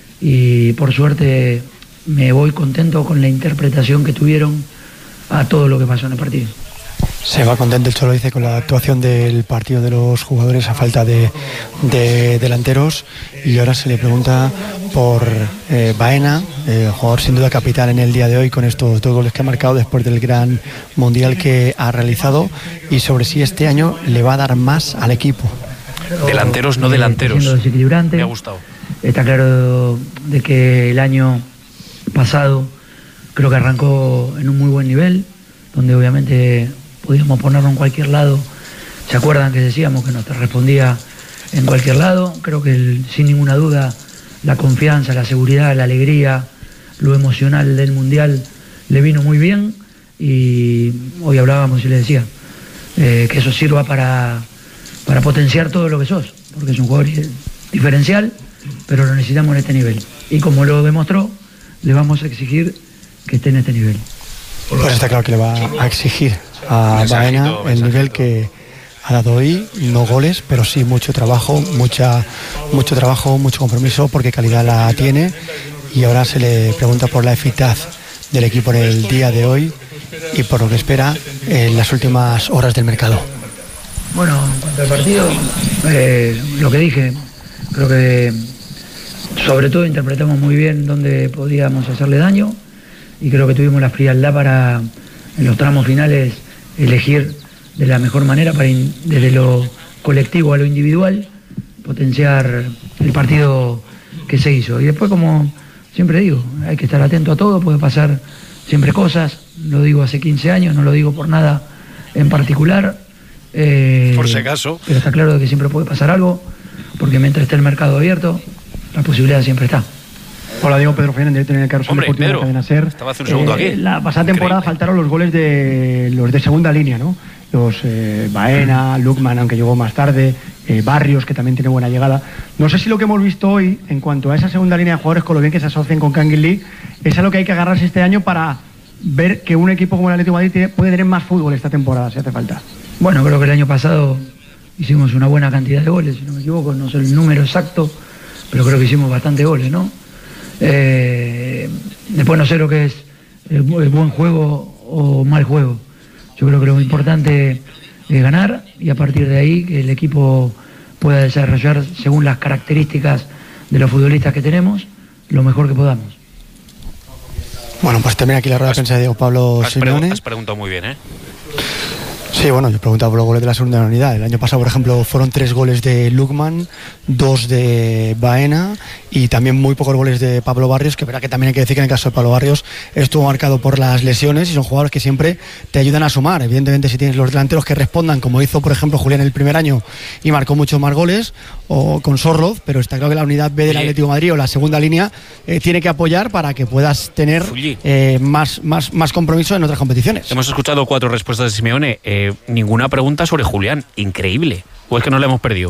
y por suerte me voy contento con la interpretación que tuvieron a todo lo que pasó en el partido. Se va contento, el Cholo dice, con la actuación del partido de los jugadores a falta de, de delanteros, y ahora se le pregunta por eh, Baena, eh, jugador sin duda capital en el día de hoy con estos dos goles que ha marcado después del gran mundial que ha realizado, y sobre si este año le va a dar más al equipo. Delanteros, no delanteros. Me ha gustado. Está claro de que el año pasado creo que arrancó en un muy buen nivel, donde obviamente podíamos ponerlo en cualquier lado. ¿Se acuerdan que decíamos que nos respondía en cualquier lado? Creo que el, sin ninguna duda la confianza, la seguridad, la alegría, lo emocional del Mundial le vino muy bien, y hoy hablábamos y le decía eh, que eso sirva para, para potenciar todo lo que sos, porque es un jugador diferencial, pero lo necesitamos en este nivel, y como lo demostró, le vamos a exigir que esté en este nivel. Pues está claro que le va a exigir a Baena el nivel que ha dado hoy, no goles, pero sí mucho trabajo, mucha, mucho trabajo, mucho compromiso, porque calidad la tiene, y ahora se le pregunta por la eficaz del equipo en el día de hoy y por lo que espera en las últimas horas del mercado. Bueno, en cuanto al partido, eh, lo que dije, creo que sobre todo interpretamos muy bien dónde podíamos hacerle daño, y creo que tuvimos la frialdad para en los tramos finales elegir de la mejor manera para in, desde lo colectivo a lo individual potenciar el partido que se hizo. Y después, como siempre digo, hay que estar atento a todo, puede pasar siempre cosas, lo digo hace quince años, no lo digo por nada en particular. Eh, por si acaso. Pero está claro que siempre puede pasar algo, porque mientras esté el mercado abierto, la posibilidad siempre está. Hola, Diego, Pedro Fernández, director en el Carrusel Hombre, Deportivo de Pedro, la Cadena SER. estaba hace un segundo Eh, aquí. La pasada temporada Increíble. faltaron los goles de los de segunda línea, ¿no? Los eh, Baena, Lukman, aunque llegó más tarde, eh, Barrios, que también tiene buena llegada. No sé si lo que hemos visto hoy, en cuanto a esa segunda línea de jugadores, con lo bien que se asocian con Kangin Lee, es a lo que hay que agarrarse este año para ver que un equipo como el Atlético de Madrid tiene- puede tener más fútbol esta temporada, si hace falta. Bueno, creo que el año pasado hicimos una buena cantidad de goles, si no me equivoco, no sé el número exacto, pero creo que hicimos bastante goles, ¿no? Eh, después no sé lo que es el, bu- el buen juego o mal juego. Yo creo que lo importante es ganar y a partir de ahí que el equipo pueda desarrollar según las características de los futbolistas que tenemos lo mejor que podamos. Bueno, pues termina aquí la rueda de prensa de Diego Pablo Has, pregu- Simeone. has preguntado muy bien, ¿eh? Sí, bueno, yo he preguntado por los goles de la segunda unidad. El año pasado, por ejemplo, fueron tres goles de Lukman, dos de Baena y también muy pocos goles de Pablo Barrios, que verá que también hay que decir que en el caso de Pablo Barrios estuvo marcado por las lesiones y son jugadores que siempre te ayudan a sumar. Evidentemente, si tienes los delanteros que respondan, como hizo, por ejemplo, Julián el primer año y marcó muchos más goles, o con Sorloz, pero está claro que la unidad B del Oye. Atlético de Madrid o la segunda línea eh, tiene que apoyar para que puedas tener Fulli. eh, más, más, más compromiso en otras competiciones. Hemos escuchado cuatro respuestas de Simeone. Eh, ninguna pregunta sobre Julián. Increíble. ¿O es que no le hemos perdido?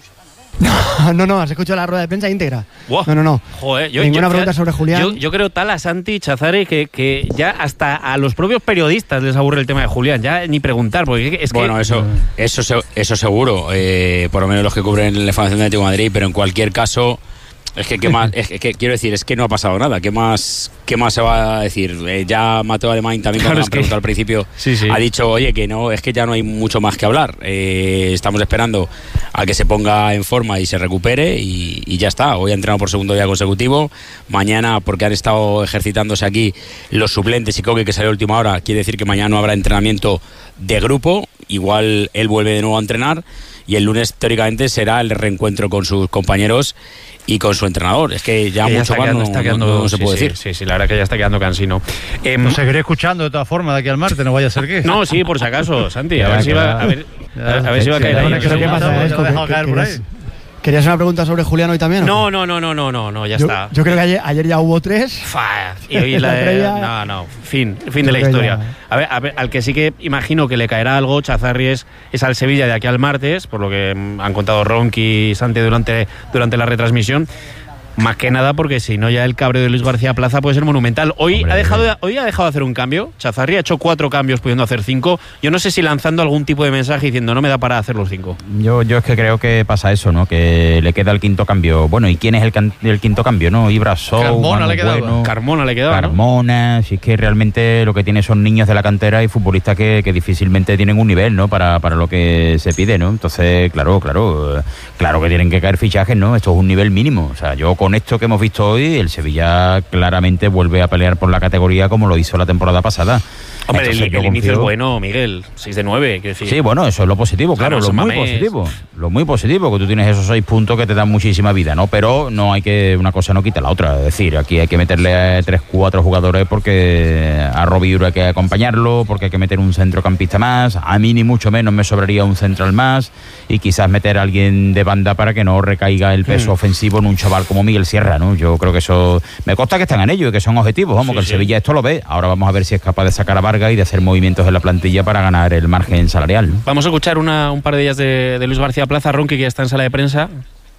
No, no, has escuchado la rueda de prensa íntegra. Buah. No, no, no. Joder, yo, Ninguna yo- pregunta sobre Julián. Yo, yo creo tal a Santi Chazare que, que ya hasta a los propios periodistas les aburre el tema de Julián. Ya ni preguntar, porque es que... Bueno, eso, eso, se- eso seguro, eh, por lo menos los que cubren la información de Atlético de Madrid, pero en cualquier caso, es que, ¿qué más? Es que quiero decir, es que no ha pasado nada. ¿Qué más, qué más se va a decir? Eh, ya Mateo Alemán también, Claro, cuando es han que- preguntado al principio, Sí, sí. ha dicho, oye, que no, es que ya no hay mucho más que hablar. Eh, estamos esperando a que se ponga en forma y se recupere y, y ya está. Hoy ha entrenado por segundo día consecutivo. Mañana, porque han estado ejercitándose aquí los suplentes y Coque, que salió a última hora, quiere decir que mañana no habrá entrenamiento de grupo. Igual él vuelve de nuevo a entrenar y el lunes teóricamente será el reencuentro con sus compañeros y con su entrenador. Es que ya que ya mucho está más quedando- no, está no- quedando- no se sí, puede sí, decir. Sí, sí, la verdad que ya está quedando cansino. Em, Lo seguiré escuchando de todas formas de aquí al martes, no vaya a ser que. no, sí, por si acaso, Santi. A Ya, ver si ya. va a ver, a, a ver si va a Sí, caer sí, ahí. ahora que ¿Qué pasa, Ya Esco? lo he dejado ¿Qué- caer qué por ahí. querías- ¿Querías una pregunta sobre Julián hoy también? o No, no, no, no, no, no, no, ya yo, está. yo creo que ayer, ayer ya hubo tres. Fa, y hoy la La de- previa- no, no, fin, fin de la Creo que historia. ya- A ver, a ver, al que sí que imagino que le caerá algo, Chazarri es, es al Sevilla de aquí al martes, por lo que mm, han contado Ronqui y Santi durante, durante la retransmisión. Más que nada porque si no ya el cabreo de Luis García Plaza puede ser monumental. Hoy ha dejado de, hoy ha dejado de hacer un cambio. Chazarri ha hecho cuatro cambios pudiendo hacer cinco. Yo no sé si lanzando algún tipo de mensaje diciendo no me da para hacer los cinco. Yo, yo es que creo que pasa eso, ¿no? Que le queda el quinto cambio. Bueno, ¿y quién es el, can- el quinto cambio, no? Ibrasou, Carmona Manu le quedaba. Bueno, Carmona le quedaba, ¿no? Carmona, si es que realmente lo que tiene son niños de la cantera y futbolistas que, que difícilmente tienen un nivel, ¿no? Para, para lo que se pide, ¿no? Entonces, claro, claro, eh, claro que tienen que caer fichajes, ¿no? Esto es un nivel mínimo. O sea, yo con esto que hemos visto hoy, el Sevilla claramente vuelve a pelear por la categoría como lo hizo la temporada pasada. Hombre, Entonces, el, yo el inicio es confío- bueno, Miguel. seis de nueve, quiero decir. Sí, bueno, eso es lo positivo, claro, Claro, lo son muy mamés. positivo. Lo muy positivo, que tú tienes esos seis puntos que te dan muchísima vida, ¿no? Pero no hay que, una cosa no quita la otra. Es decir, aquí hay que meterle a tres, cuatro jugadores porque a Robiuro hay que acompañarlo, porque hay que meter un centrocampista más. A mí ni mucho menos me sobraría un central más y quizás meter a alguien de banda para que no recaiga el peso Hmm. ofensivo en un chaval como Miguel Sierra, ¿no? Yo creo que eso, me consta que están en ello y que son objetivos, vamos, Sí, que el sí. Sevilla esto lo ve. Ahora vamos a ver si es capaz de sacar a Vargas y de hacer movimientos en la plantilla para ganar el margen salarial, ¿no? Vamos a escuchar una, un par de ellas de, de Luis García Plaza, Ronqui, que ya está en sala de prensa.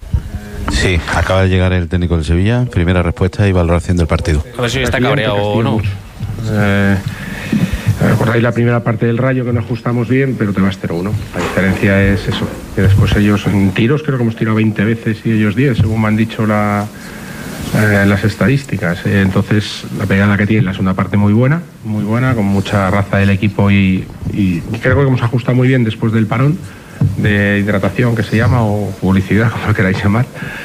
Sí, acaba de llegar el técnico del Sevilla, primera respuesta y valoración del partido. A ver si está cabreado o no. Eh, Recordáis la primera parte del Rayo que nos ajustamos bien, pero te vas cero uno. La diferencia es eso, que después ellos en tiros creo que hemos tirado veinte veces y ellos diez, según me han dicho la, eh, las estadísticas. Eh, entonces la pegada que tiene la segunda parte muy buena, muy buena, con mucha raza del equipo y, y creo que hemos ajustado muy bien después del parón de hidratación que se llama, o publicidad, como lo queráis llamar.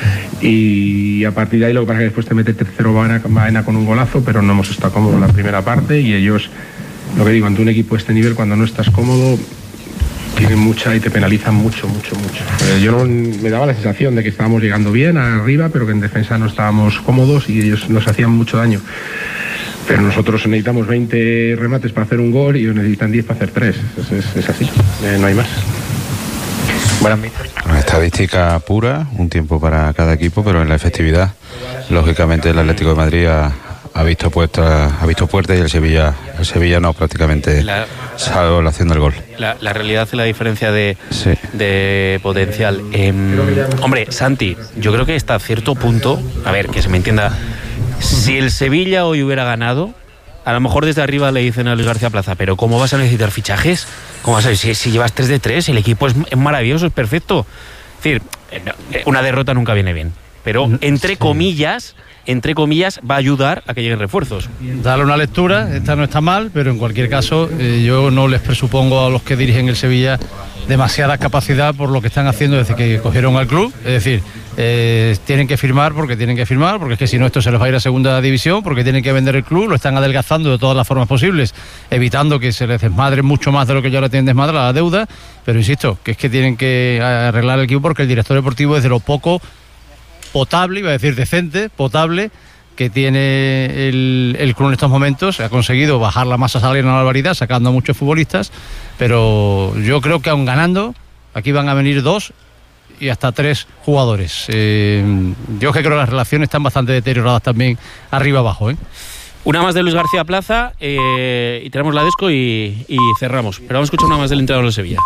Y a partir de ahí lo que pasa es que después te mete tercero Baena, Baena con un golazo, pero no hemos estado cómodos en la primera parte y ellos lo que digo, ante un equipo de este nivel, cuando no estás cómodo, tienen mucha y te penalizan mucho, mucho, mucho. Eh, yo no, me daba la sensación de que estábamos llegando bien arriba, pero que en defensa no estábamos cómodos y ellos nos hacían mucho daño. Pero nosotros necesitamos veinte remates para hacer un gol y ellos necesitan diez para hacer tres. Es, es, es así, eh, no hay más. Buenas noches. Estadística pura, un tiempo para cada equipo, pero en la efectividad, lógicamente el Atlético de Madrid ha, ha visto puesta, ha visto puertas y el Sevilla, el Sevilla no prácticamente la, salvo haciendo el gol. La, la realidad y la diferencia de, sí. de potencial. Eh, hombre, Santi, yo creo que hasta cierto punto, a ver, que se me entienda, si el Sevilla hoy hubiera ganado, a lo mejor desde arriba le dicen a Luis García Plaza, pero ¿cómo vas a necesitar fichajes? ¿Cómo vas a si, si llevas tres de tres, el equipo es, es maravilloso, es perfecto? Es decir, una derrota nunca viene bien, pero entre sí. comillas, entre comillas, va a ayudar a que lleguen refuerzos. Dale una lectura, esta no está mal, pero en cualquier caso, eh, yo no les presupongo a los que dirigen el Sevilla demasiada capacidad por lo que están haciendo desde que cogieron al club. Es decir, eh, tienen que firmar porque tienen que firmar, porque es que si no esto se les va a ir a segunda división, porque tienen que vender el club, lo están adelgazando de todas las formas posibles, evitando que se les desmadre mucho más de lo que ya le tienen desmadrada la deuda, pero insisto, que es que tienen que arreglar el equipo porque el director deportivo es de lo poco potable, iba a decir decente, potable, que tiene el, el club en estos momentos. Ha conseguido bajar la masa salarial en una barbaridad, sacando a muchos futbolistas, pero yo creo que aun ganando, aquí van a venir dos y hasta tres jugadores. Eh, yo que creo que las relaciones están bastante deterioradas también arriba abajo, ¿eh? Una más de Luis García Plaza eh, y tenemos la desco y, y cerramos. Pero vamos a escuchar una más del entrenador de Sevilla.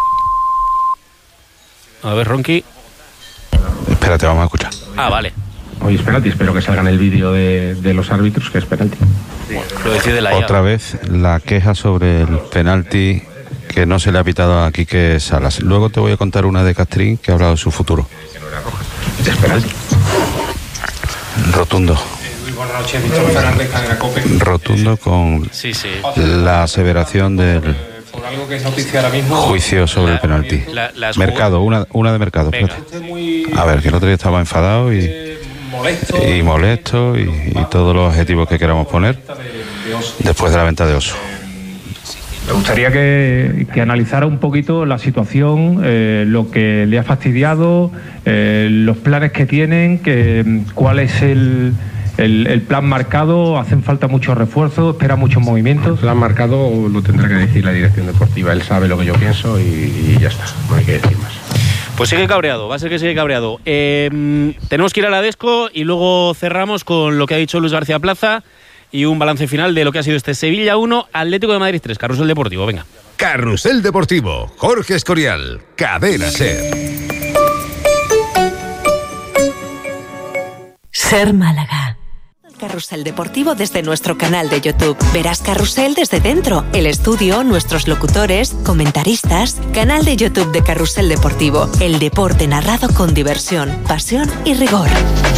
A ver, Ronqui. Espérate, vamos a escuchar. Ah, vale. Hoy es penalti, espero que salga en el vídeo de, de los árbitros que es penalti. Sí, lo decide la I A. Otra vez la queja sobre el penalti que no se le ha pitado a Quique Salas. Luego te voy a contar una de Castrín que ha hablado de su futuro. Es penalti. Rotundo. Rotundo con sí, sí. la aseveración del juicio sobre el penalti. La, mercado, una, una de Mercado. A ver, que el otro día estaba enfadado y molesto y, molesto y, y todos los adjetivos que queramos poner después de la venta de Oso. Me gustaría que, que analizara un poquito la situación, eh, lo que le ha fastidiado, eh, los planes que tienen, que, cuál es el, el, el plan marcado. Hacen falta muchos refuerzos, espera muchos movimientos. El plan marcado lo tendrá que decir la dirección deportiva. Él sabe lo que yo pienso y, y ya está, no hay que decir más. Pues sigue cabreado, va a ser que sigue cabreado. Eh, tenemos que ir a la desco y luego cerramos con lo que ha dicho Luis García Plaza y un balance final de lo que ha sido este Sevilla uno, Atlético de Madrid tres, Carrusel Deportivo, venga. Carrusel Deportivo, Jorge Escorial, Cadena Ser. Ser Málaga. Carrusel Deportivo desde nuestro canal de YouTube. Verás Carrusel desde dentro, el estudio, nuestros locutores, comentaristas. Canal de YouTube de Carrusel Deportivo. El deporte narrado con diversión, pasión y rigor.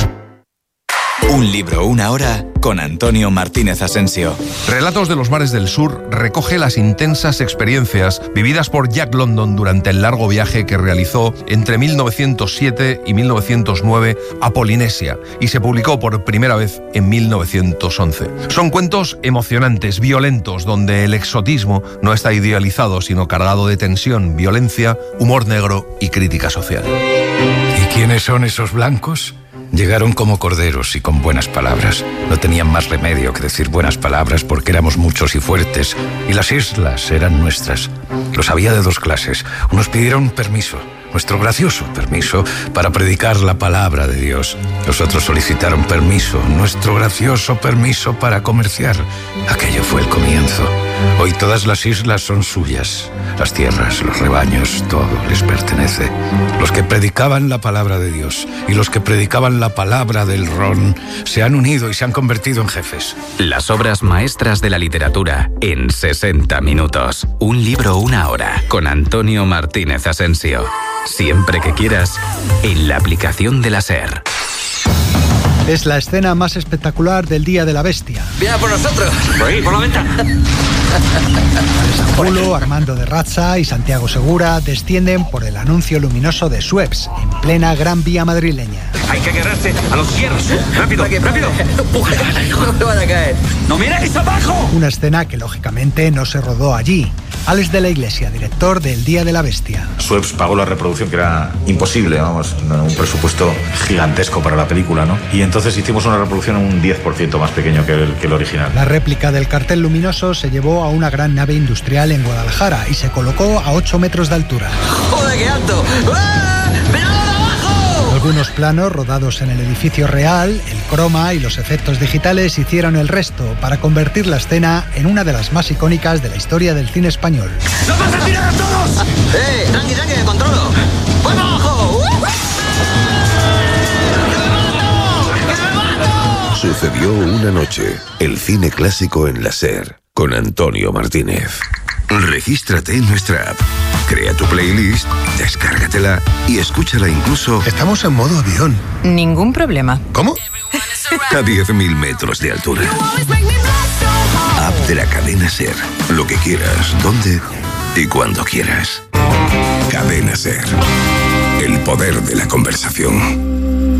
Un libro, una hora, con Antonio Martínez Asensio. Relatos de los mares del sur recoge las intensas experiencias vividas por Jack London durante el largo viaje que realizó entre mil novecientos siete y mil novecientos nueve a Polinesia y se publicó por primera vez en mil novecientos once. Son cuentos emocionantes, violentos, donde el exotismo no está idealizado, sino cargado de tensión, violencia, humor negro y crítica social. ¿Y quiénes son esos blancos? Llegaron como corderos y con buenas palabras. No tenían más remedio que decir buenas palabras porque éramos muchos y fuertes, y las islas eran nuestras. Los había de dos clases. Unos pidieron permiso, nuestro gracioso permiso, para predicar la palabra de Dios. Los otros solicitaron permiso, nuestro gracioso permiso para comerciar. Aquello fue el comienzo. Hoy todas las islas son suyas. Las tierras, los rebaños, todo les pertenece. Los que predicaban la palabra de Dios y los que predicaban la palabra del ron se han unido y se han convertido en jefes. Las obras maestras de la literatura en sesenta minutos. Un libro, una hora, con Antonio Martínez Asensio. Siempre que quieras, en la aplicación de la SER. Es la escena más espectacular del Día de la Bestia. ¡Viene por nosotros! ¡Por ahí, por la ventana! Angulo, Armando de Razza y Santiago Segura descienden por el anuncio luminoso de Sueps, en plena Gran Vía madrileña. Hay que agarrarse a los hierros. ¡Rápido, rápido! ¡No me van a caer! ¡No miráis abajo! Una escena que lógicamente no se rodó allí. Alex de la Iglesia, director del Día de la Bestia. Sueps pagó la reproducción, que era imposible, vamos, un presupuesto gigantesco para la película, ¿no? Y entonces hicimos una reproducción un diez por ciento más pequeño que el, que el original. La réplica del cartel luminoso se llevó a una gran nave industrial en Guadalajara y se colocó a ocho metros de altura. ¡Joder, qué alto! ¡Ah! Algunos planos rodados en el edificio real, el croma y los efectos digitales hicieron el resto para convertir la escena en una de las más icónicas de la historia del cine español. ¡Nos vas a tirar a todos! ¡Eh! ¡Tranqui, tranqui, que controlo! ¡Vamos abajo! Sucedió una noche, el cine clásico en la SER, con Antonio Martínez. Regístrate en nuestra app. Crea tu playlist, descárgatela y escúchala incluso... Estamos en modo avión. Ningún problema. ¿Cómo? A diez mil metros de altura. App de la cadena SER. Lo que quieras, donde y cuando quieras. Cadena SER. El poder de la conversación.